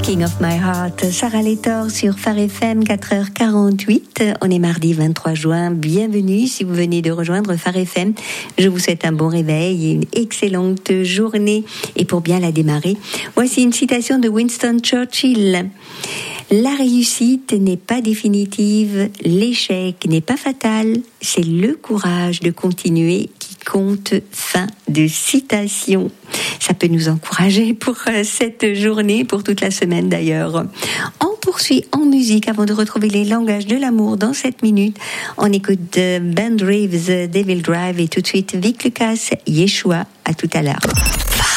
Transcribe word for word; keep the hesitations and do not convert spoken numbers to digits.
King of My Heart, Sarah Létor sur Phare F M, quatre heures quarante-huit. On est mardi vingt-trois juin. Bienvenue si vous venez de rejoindre Phare F M. Je vous souhaite un bon réveil et une excellente journée. Et pour bien la démarrer, voici une citation de Winston Churchill. La réussite n'est pas définitive, l'échec n'est pas fatal, c'est le courage de continuer qui compte. Fin de citation. Ça peut nous encourager pour cette journée, pour toute la semaine d'ailleurs. On poursuit en musique avant de retrouver les langages de l'amour dans cette minute. On écoute Ben Reeves, Devil Drive et tout de suite Vic Lucas, Yeshua. À tout à l'heure.